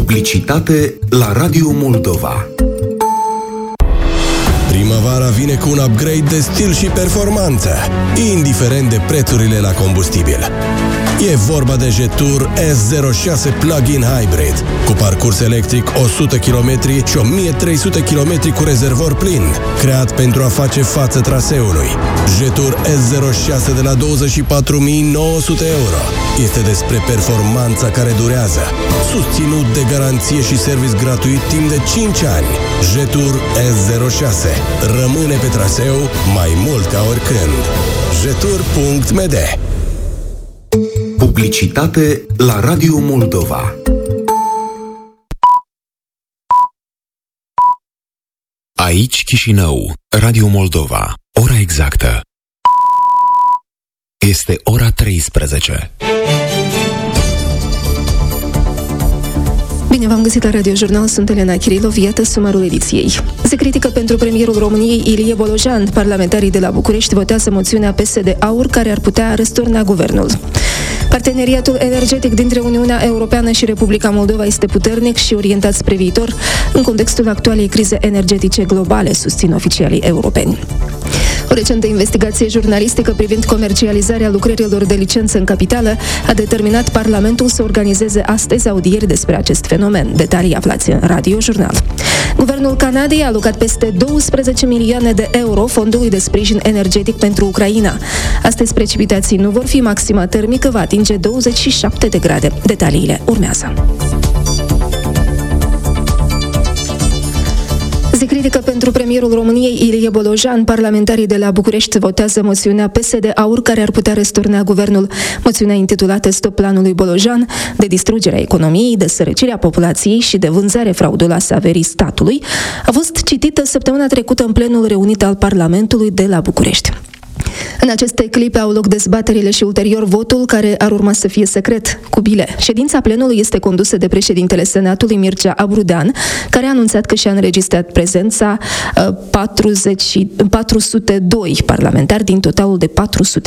Publicitate la Radio Moldova. Primăvara vine cu un upgrade de stil și performanță, indiferent de prețurile la combustibil. E vorba de Jetour S06 Plug-in Hybrid, cu parcurs electric 100 km și 1300 km cu rezervor plin, creat pentru a face față traseului. Jetour S06 de la 24.900 euro. Este despre performanța care durează, susținut de garanție și service gratuit timp de 5 ani. Jetour S06 rămâne pe traseu mai mult ca oricând. Jetour.md. Publicitate la Radio Moldova. Aici Chișinău, Radio Moldova. Ora exactă este ora 13. Bine v-am găsit la Radio Jurnal, sunt Elena Chirilov, iată sumarul ediției. Se critică pentru premierul României Ilie Bolojan. Parlamentarii de la București votează moțiunea PSD-AUR care ar putea răsturna guvernul. Parteneriatul energetic dintre Uniunea Europeană și Republica Moldova este puternic și orientat spre viitor în contextul actualei crize energetice globale, susțin oficialii europeni. O recentă investigație jurnalistică privind comercializarea lucrărilor de licență în capitală a determinat Parlamentul să organizeze astăzi audieri despre acest fenomen. Detalii aflați în Radio Jurnal. Guvernul Canadei a alocat peste 12 milioane de euro fondului de sprijin energetic pentru Ucraina. Astăzi precipitații nu vor fi, maxima termică va atinge 27 de grade. Detaliile urmează. Se critică pentru premierul României Ilie Bolojan. Parlamentarii de la București votează moțiunea PSD-AUR care ar putea răsturna guvernul. Moțiunea intitulată Stop planului Bolojan, de distrugerea economiei, de sărăcirea populației și de vânzare frauduloasă a averii statului, a fost citită săptămâna trecută în plenul reunit al Parlamentului de la București. În aceste clipe au loc dezbaterile și ulterior votul, care ar urma să fie secret, cu bile. Ședința plenului este condusă de președintele Senatului, Mircea Abrudean, care a anunțat că și-a înregistrat prezența 402 parlamentari din totalul de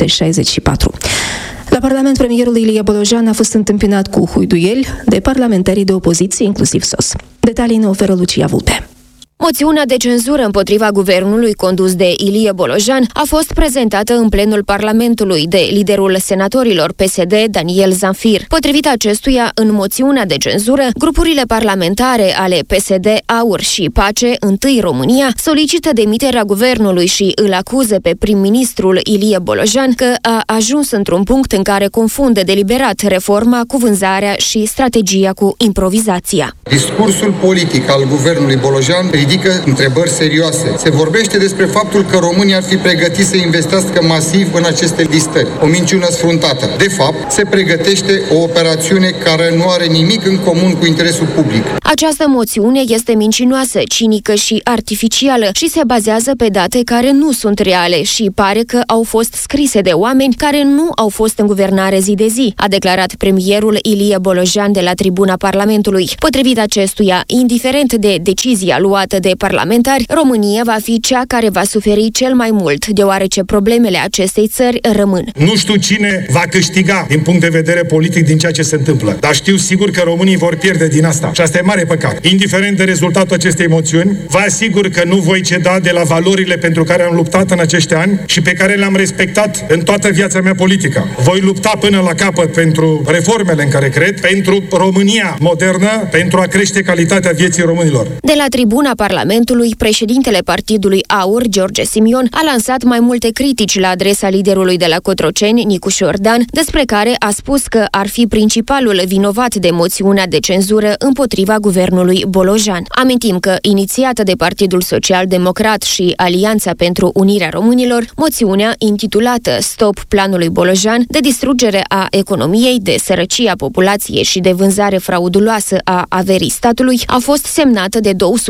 464. La Parlament, premierul Ilie Bolojan a fost întâmpinat cu huiduieli de parlamentarii de opoziție, inclusiv SOS. Detalii ne oferă Lucia Vulpe. Moțiunea de cenzură împotriva guvernului condus de Ilie Bolojan a fost prezentată în plenul Parlamentului de liderul senatorilor PSD, Daniel Zamfir. Potrivit acestuia, în moțiunea de cenzură, grupurile parlamentare ale PSD, AUR și PACE, Întâi România, solicită demiterea guvernului și îl acuză pe prim-ministrul Ilie Bolojan că a ajuns într-un punct în care confunde deliberat reforma cu vânzarea și strategia cu improvizația. Discursul politic al guvernului Bolojan ridică întrebări serioase. Se vorbește despre faptul că România ar fi pregătit să investească masiv în aceste listări. O minciună sfruntată. De fapt, se pregătește o operațiune care nu are nimic în comun cu interesul public. Această moțiune este mincinoasă, cinică și artificială și se bazează pe date care nu sunt reale și pare că au fost scrise de oameni care nu au fost în guvernare zi de zi, a declarat premierul Ilie Bolojan de la tribuna Parlamentului. Potrivit acestuia, indiferent de decizia luată de parlamentari, România va fi cea care va suferi cel mai mult, deoarece problemele acestei țări rămân. Nu știu cine va câștiga din punct de vedere politic din ceea ce se întâmplă, dar știu sigur că românii vor pierde din asta și asta e mare păcat. Indiferent de rezultatul acestei moțiuni, vă asigur că nu voi ceda de la valorile pentru care am luptat în acești ani și pe care le-am respectat în toată viața mea politică. Voi lupta până la capăt pentru reformele în care cred, pentru România modernă, pentru a crește calitatea vieții românilor. De la tribuna Parlamentului, președintele partidului AUR, George Simion, a lansat mai multe critici la adresa liderului de la Cotroceni, Nicu Șordan, despre care a spus că ar fi principalul vinovat de moțiunea de cenzură împotriva guvernului Bolojan. Amintim că, inițiată de Partidul Social-Democrat și Alianța pentru Unirea Românilor, moțiunea intitulată Stop planului Bolojan, de distrugere a economiei, de sărăcia populației și de vânzare frauduloasă a averii statului, a fost semnată de 250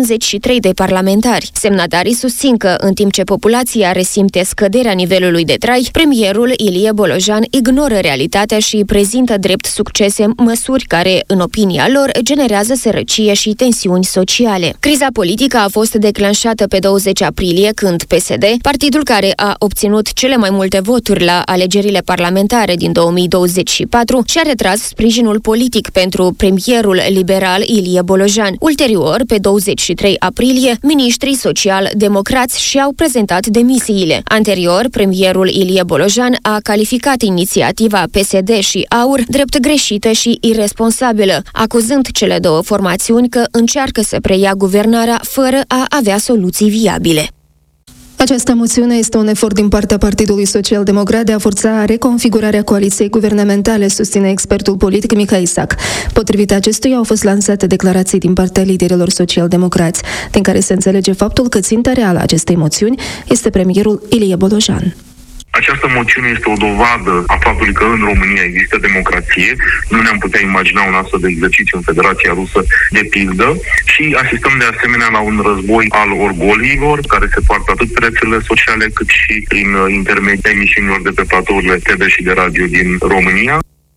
23 de parlamentari. Semnatarii susțin că, în timp ce populația resimte scăderea nivelului de trai, premierul Ilie Bolojan ignoră realitatea și prezintă drept succese măsuri care, în opinia lor, generează sărăcie și tensiuni sociale. Criza politică a fost declanșată pe 20 aprilie, când PSD, partidul care a obținut cele mai multe voturi la alegerile parlamentare din 2024, și-a retras sprijinul politic pentru premierul liberal Ilie Bolojan. Ulterior, pe 23 aprilie, miniștrii social-democrați și-au prezentat demisiile. Anterior, premierul Ilie Bolojan a calificat inițiativa PSD și AUR drept greșită și irresponsabilă, acuzând cele două formațiuni că încearcă să preia guvernarea fără a avea soluții viabile. Această moțiune este un efort din partea Partidului Social-Democrat de a forța reconfigurarea coaliției guvernamentale, susține expertul politic Mihai Isac. Potrivit acestuia, au fost lansate declarații din partea liderilor social-democrați, din care se înțelege faptul că ținta reală a acestei moțiuni este premierul Ilie Bolojan. Această moțiune este o dovadă a faptului că în România există democrație. Nu ne-am putea imagina un astfel de exercițiu în Federația Rusă, de pildă, și asistăm de asemenea la un război al orgoliilor care se poartă atât pe rețelele sociale cât și prin intermediul emisiunilor de pe platourile TV și de radio din România.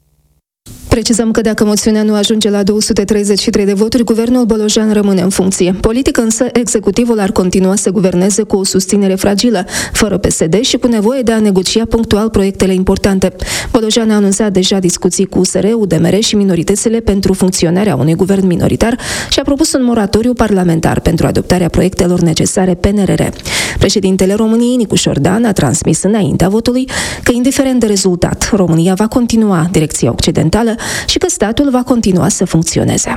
Precizăm că dacă moțiunea nu ajunge la 233 de voturi, guvernul Bolojan rămâne în funcție. Politic însă, executivul ar continua să guverneze cu o susținere fragilă, fără PSD și cu nevoie de a negocia punctual proiectele importante. Bolojan a anunțat deja discuții cu USR, UDMR și minoritățile pentru funcționarea unui guvern minoritar și a propus un moratoriu parlamentar pentru adoptarea proiectelor necesare PNRR. Președintele României, Nicu Șordan, a transmis înaintea votului că, indiferent de rezultat, România va continua direcția occidentală și că statul va continua să funcționeze.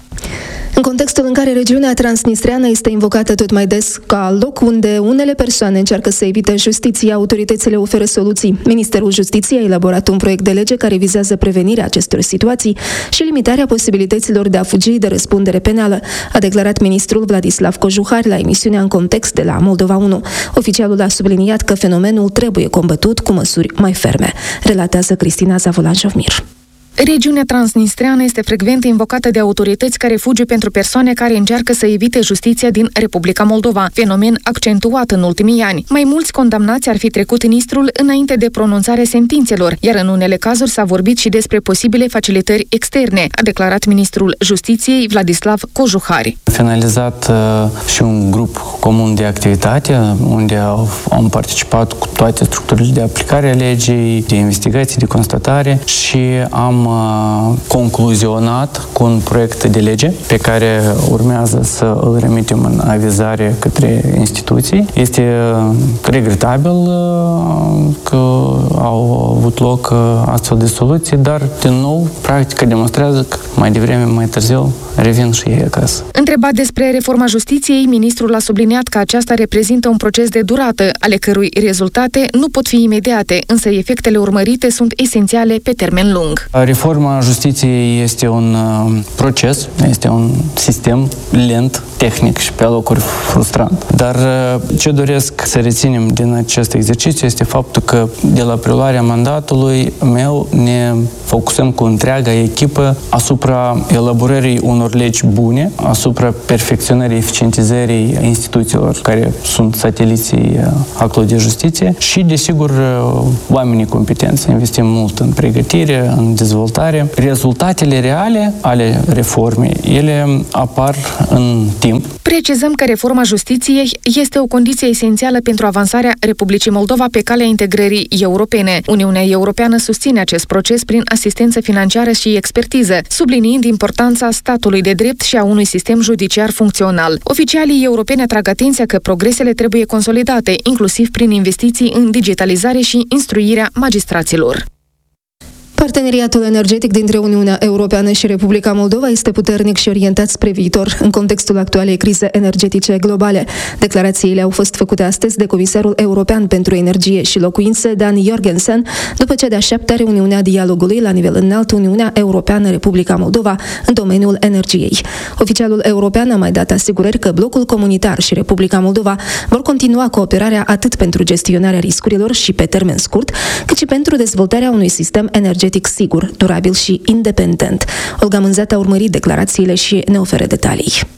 În contextul în care regiunea transnistreană este invocată tot mai des ca loc unde unele persoane încearcă să evite justiția, autoritățile oferă soluții. Ministerul Justiției a elaborat un proiect de lege care vizează prevenirea acestor situații și limitarea posibilităților de a fugi de răspundere penală, a declarat ministrul Vladislav Cojuhari la emisiunea În context de la Moldova 1. Oficialul a subliniat că fenomenul trebuie combătut cu măsuri mai ferme, relatează Cristina Zavolan-Jovmir. Regiunea transnistreană este frecvent invocată de autorități care fuge pentru persoane care încearcă să evite justiția din Republica Moldova, fenomen accentuat în ultimii ani. Mai mulți condamnați ar fi trecut nistrul înainte de pronunțarea sentințelor, iar în unele cazuri s-a vorbit și despre posibile facilitări externe, a declarat ministrul Justiției Vladislav Cojuhari. Finalizat și un grup comun de activitate, unde am participat cu toate structurile de aplicare a legii, de investigații, de constatare și am concluzionat cu un proiect de lege pe care urmează să îl remitem în avizare către instituții. Este regretabil că au avut loc astfel de soluții, dar, din nou, practica demonstrează că mai devreme, mai târziu, revin și ei acasă. Întrebat despre reforma justiției, ministrul a subliniat că aceasta reprezintă un proces de durată, ale cărui rezultate nu pot fi imediate, însă efectele urmărite sunt esențiale pe termen lung. Reforma justiției este un proces, este un sistem lent, tehnic și pe locuri frustrant. Dar ce doresc să reținem din acest exercițiu este faptul că de la preluarea mandatului meu ne focusăm cu întreaga echipă asupra elaborării unor legi bune, asupra perfecționării, eficientizării instituțiilor care sunt sateliții actului de justiție și, desigur, oamenii competenți. Investim mult în pregătire, în dezvoltare. Rezultatele reale ale reformei, ele apar în timp. Precizăm că reforma justiției este o condiție esențială pentru avansarea Republicii Moldova pe calea integrării europene. Uniunea Europeană susține acest proces prin asistență financiară și expertiză, subliniind importanța statului de drept și a unui sistem judiciar funcțional. Oficialii europeni atrag atenția că progresele trebuie consolidate, inclusiv prin investiții în digitalizare și instruirea magistraților. Parteneriatul energetic dintre Uniunea Europeană și Republica Moldova este puternic și orientat spre viitor în contextul actualei crize energetice globale. Declarațiile au fost făcute astăzi de Comisarul European pentru Energie și Locuințe, Dan Jorgensen, după cea de-a 7-a reuniune a dialogului la nivel înalt Uniunea Europeană-Republica Moldova în domeniul energiei. Oficialul european a mai dat asigurări că blocul comunitar și Republica Moldova vor continua cooperarea atât pentru gestionarea riscurilor și pe termen scurt, cât și pentru dezvoltarea unui sistem energetic sigur, durabil și independent. Olga Mânzat a urmărit declarațiile și ne oferă detalii.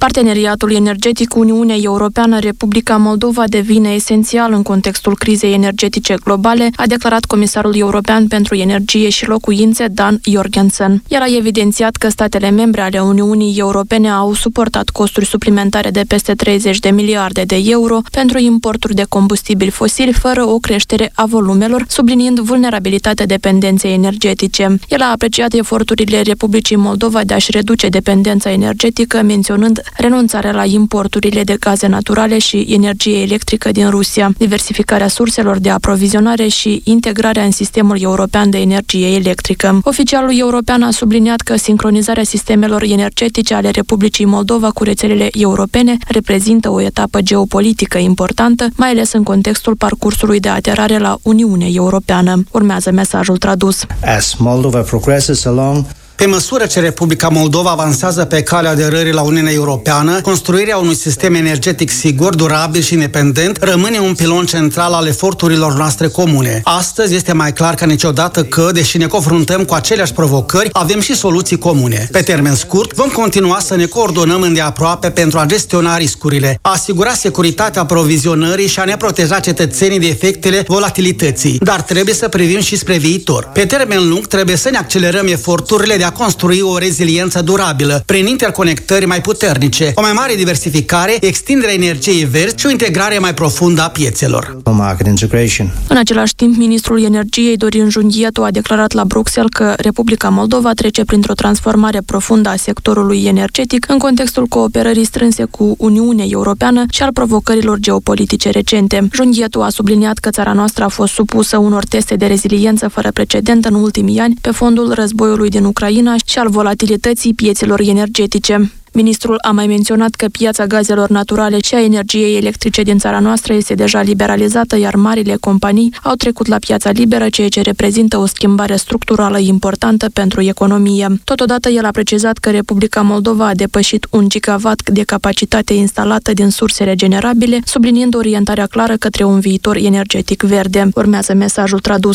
Parteneriatul energetic Uniunea Europeană-Republica Moldova devine esențial în contextul crizei energetice globale, a declarat comisarul european pentru energie și locuințe Dan Jorgensen. El a evidențiat că statele membre ale Uniunii Europene au suportat costuri suplimentare de peste 30 de miliarde de euro pentru importuri de combustibili fosili fără o creștere a volumelor, subliniind vulnerabilitatea dependenței energetice. El a apreciat eforturile Republicii Moldova de a-și reduce dependența energetică, menționând renunțarea la importurile de gaze naturale și energie electrică din Rusia, diversificarea surselor de aprovizionare și integrarea în sistemul european de energie electrică. Oficialul european a subliniat că sincronizarea sistemelor energetice ale Republicii Moldova cu rețelele europene reprezintă o etapă geopolitică importantă, mai ales în contextul parcursului de aderare la Uniunea Europeană. Urmează mesajul tradus. As Moldova progresses along Pe măsură ce Republica Moldova avansează pe calea aderării la Uniunea Europeană, construirea unui sistem energetic sigur, durabil și independent rămâne un pilon central al eforturilor noastre comune. Astăzi este mai clar ca niciodată că, deși ne confruntăm cu aceleași provocări, avem și soluții comune. Pe termen scurt, vom continua să ne coordonăm îndeaproape pentru a gestiona riscurile, a asigura securitatea aprovizionării și a ne proteja cetățenii de efectele volatilității. Dar trebuie să privim și spre viitor. Pe termen lung, trebuie să ne accelerăm eforturile de a construi o reziliență durabilă prin interconectări mai puternice, o mai mare diversificare, extinderea energiei verzi și o integrare mai profundă a piețelor. În același timp, ministrul energiei Dorin Junghietu a declarat la Bruxelles că Republica Moldova trece printr-o transformare profundă a sectorului energetic în contextul cooperării strânse cu Uniunea Europeană și al provocărilor geopolitice recente. Junghietu a subliniat că țara noastră a fost supusă unor teste de reziliență fără precedent în ultimii ani pe fondul războiului din Ucraina și al volatilității piețelor energetice. Ministrul a mai menționat că piața gazelor naturale și a energiei electrice din țara noastră este deja liberalizată, iar marile companii au trecut la piața liberă, ceea ce reprezintă o schimbare structurală importantă pentru economie. Totodată, el a precizat că Republica Moldova a depășit 1 gigawatt de capacitate instalată din surse regenerabile, subliniind orientarea clară către un viitor energetic verde. Urmează mesajul tradus.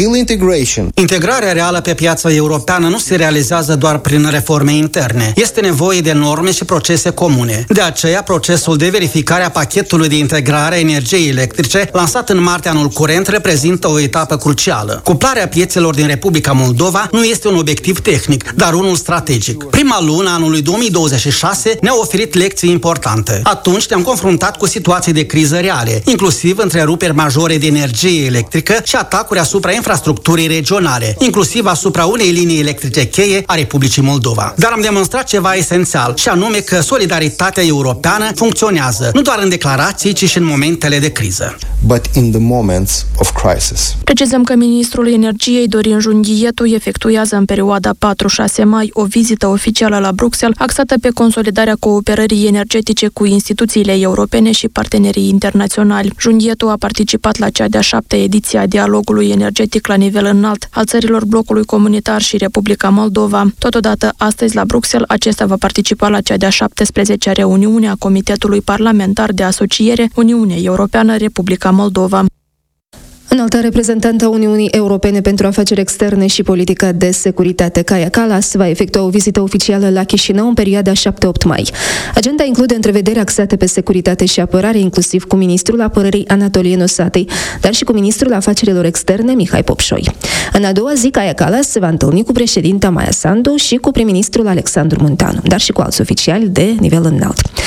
Integrarea reală pe piața europeană nu se realizează doar prin reforme interne. Este nevoie de norme și procese comune. De aceea, procesul de verificare a pachetului de integrare a energiei electrice, lansat în martie anul curent, reprezintă o etapă crucială. Cuplarea piețelor din Republica Moldova nu este un obiectiv tehnic, dar unul strategic. Prima lună anului 2026 ne-a oferit lecții importante. Atunci ne-am confruntat cu situații de criză reale, inclusiv întreruperi majore de energie electrică și atacuri asupra infrastructurii regionale, inclusiv asupra unei linii electrice cheie a Republicii Moldova. Dar am demonstrat ceva esențial, și anume că solidaritatea europeană funcționează nu doar în declarații, ci și în momentele de criză. But in the moments of crisis. Precizăm că ministrul energiei Dorin Junghietu efectuează în perioada 4-6 mai o vizită oficială la Bruxelles axată pe consolidarea cooperării energetice cu instituțiile europene și partenerii internaționali. Junghietu a participat la cea de-a 7-a ediție a dialogului energetic la nivel înalt al țărilor blocului comunitar și Republica Moldova. Totodată, astăzi la Bruxelles, acesta va participa la cea de-a 17-a reuniune a Comitetului Parlamentar de Asociere Uniunea Europeană-Republica Moldova. Înalta reprezentantă a Uniunii Europene pentru Afaceri Externe și Politica de Securitate, Kaja Kallas, va efectua o vizită oficială la Chișinău în perioada 7-8 mai. Agenda include întrevederi axate pe securitate și apărare, inclusiv cu ministrul apărării Anatolie Nosatei, dar și cu ministrul afacerilor externe Mihai Popșoi. În a doua zi, Kaja Kallas se va întâlni cu președinta Maia Sandu și cu prim-ministrul Alexandru Muntanu, dar și cu alți oficiali de nivel înalt.